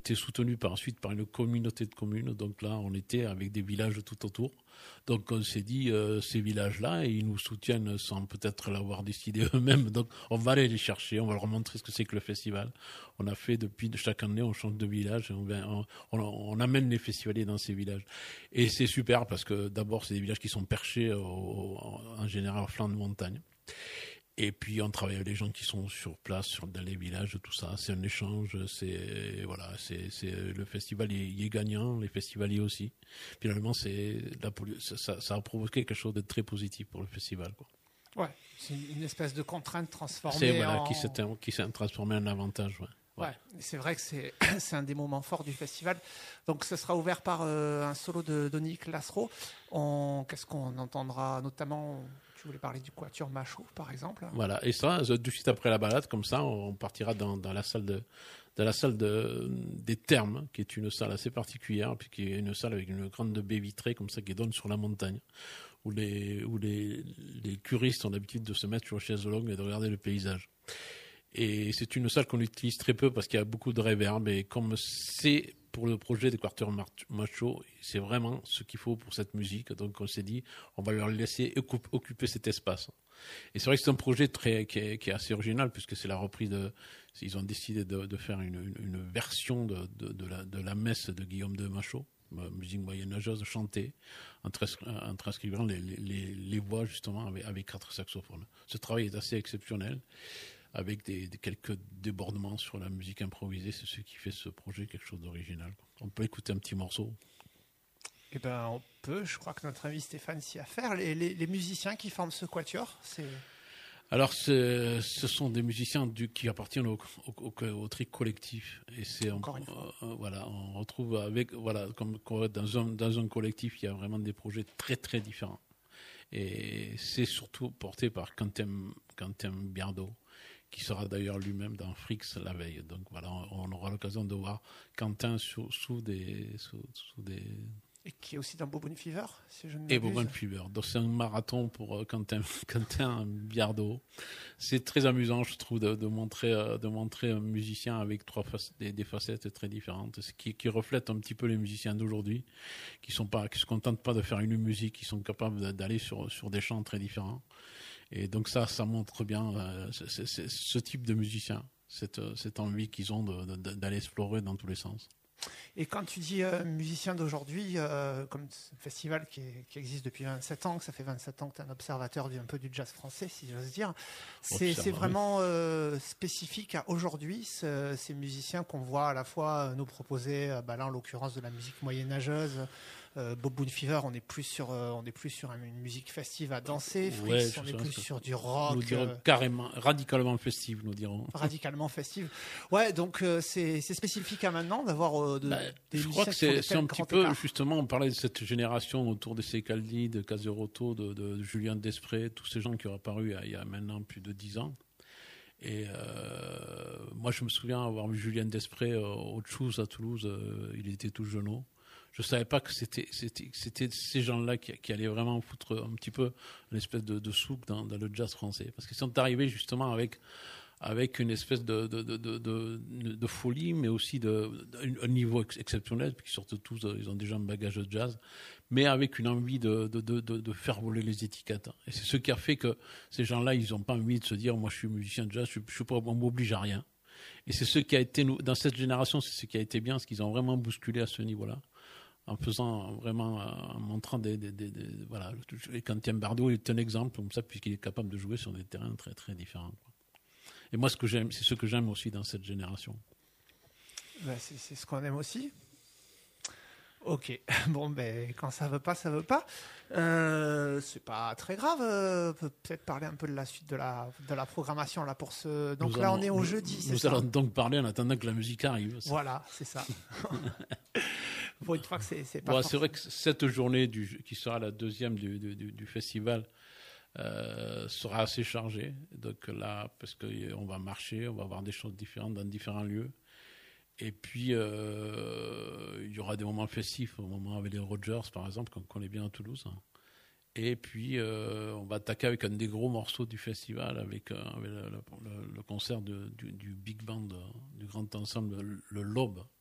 été soutenu ensuite par une communauté de communes. Donc là, on était avec des villages tout autour. Donc on s'est dit, ces villages-là, ils nous soutiennent sans peut-être l'avoir décidé eux-mêmes. Donc on va aller les chercher, on va leur montrer ce que c'est que le festival. On a fait depuis chaque année, on change de village, et on amène les festivaliers dans ces villages. Et c'est super parce que d'abord, c'est des villages qui sont perchés en général au flanc de montagne. Et puis on travaille avec les gens qui sont sur place, dans les villages, tout ça. C'est un échange. Le festival il est gagnant, les festivaliers aussi. Finalement, ça a provoqué quelque chose de très positif pour le festival, quoi. Ouais, c'est une espèce de contrainte transformée qui s'est transformé en avantage. Ouais. Ouais, c'est vrai que c'est un des moments forts du festival. Donc, ce sera ouvert par un solo de Dominique Lassereau. Qu'est-ce qu'on entendra notamment? Tu voulais parler du Quatuor Machaut, par exemple. Voilà, et ça, tout de suite après la balade, comme ça, on partira dans la salle des Thermes, qui est une salle assez particulière, puis qui est une salle avec une grande baie vitrée, comme ça, qui donne sur la montagne, où les curistes ont l'habitude de se mettre sur la chaise longue et de regarder le paysage. Et c'est une salle qu'on utilise très peu parce qu'il y a beaucoup de réverb, et comme c'est pour le projet des Quatuor Machaut, c'est vraiment ce qu'il faut pour cette musique. Donc on s'est dit, on va leur laisser occuper cet espace. Et c'est vrai que c'est un projet qui est assez original, puisque c'est la reprise ils ont décidé de faire une version de la messe de Guillaume de Machaut, musique moyenâgeuse chantée, en transcrivant les voix justement avec 4 saxophones. Ce travail est assez exceptionnel, avec quelques débordements sur la musique improvisée. C'est ce qui fait ce projet quelque chose d'original. On peut écouter un petit morceau. Eh ben, on peut. Je crois que notre ami Stéphane s'y a affaire. Les musiciens qui forment ce quatuor, c'est... Alors, ce sont des musiciens qui appartiennent au tri collectif. Et c'est encore une fois. On retrouve comme dans un collectif, il y a vraiment des projets très très différents. Et c'est surtout porté par Quentin Biardeau, qui sera d'ailleurs lui-même dans Frix la veille. Donc voilà, on aura l'occasion de voir Quentin sous des... Et qui est aussi dans Bourbon Fever, si je ne m'abuse. Et Bourbon Fever. Donc c'est un marathon pour Quentin Biardeau. C'est très amusant, je trouve, de montrer un musicien avec des facettes très différentes, ce qui reflète un petit peu les musiciens d'aujourd'hui, qui se contentent pas de faire une musique, qui sont capables d'aller sur des champs très différents. Et donc ça montre bien ce type de musicien, cette envie qu'ils ont d'aller explorer dans tous les sens. Et quand tu dis musicien d'aujourd'hui, comme ce festival qui existe depuis 27 ans, que ça fait 27 ans que tu es un observateur un peu du jazz français, si j'ose dire, c'est vraiment spécifique à aujourd'hui, ces musiciens qu'on voit à la fois nous proposer, là en l'occurrence de la musique moyenâgeuse, Bourbon Fever, on est plus sur une musique festive à danser. Frix, on est plus sur du rock. Nous dirons carrément, radicalement festive, nous dirons. Radicalement festive. Ouais, donc c'est spécifique à maintenant d'avoir des je crois que c'est un petit peu, justement, on parlait de cette génération autour de Secaldi, de Caseroto, de Julien Desprez, tous ces gens qui ont apparu il y a maintenant plus de 10 ans. Et moi, je me souviens avoir vu Julien Desprez au Tchouz à Toulouse, il était tout jeune. Je savais pas que c'était ces gens-là qui allaient vraiment foutre un petit peu une espèce de souk dans le jazz français, parce qu'ils sont arrivés justement avec une espèce de folie, mais aussi un niveau exceptionnel, puisqu'ils sortent tous, ils ont déjà un bagage de jazz, mais avec une envie de faire voler les étiquettes. Et c'est ce qui a fait que ces gens-là, ils n'ont pas envie de se dire, moi je suis musicien de jazz, on m'oblige à rien. Et c'est ce qui a été, dans cette génération, c'est ce qui a été bien, c'est qu'ils ont vraiment bousculé à ce niveau-là, en faisant vraiment, en montrant voilà. Et Quentin Biardeau est un exemple comme ça, puisqu'il est capable de jouer sur des terrains très très différents, quoi. Et moi, c'est ce que j'aime aussi dans cette génération. C'est ce qu'on aime aussi. Ok, bon, quand ça veut pas, ça veut pas. C'est pas très grave. On peut peut-être parler un peu de la suite de la programmation là pour ce. Donc on est au jeudi. Nous allons donc parler en attendant que la musique arrive. Voilà, c'est ça. Pour une fois que c'est pas. C'est vrai que cette journée qui sera la deuxième du festival sera assez chargée. Donc là, parce qu'on va marcher, on va voir des choses différentes dans différents lieux. Et puis, il y aura des moments festifs, au moment avec les Rogers, par exemple, qu'on connaît bien à Toulouse. Et puis, on va attaquer avec un des gros morceaux du festival, avec le concert du big band, du grand ensemble, le Lobe,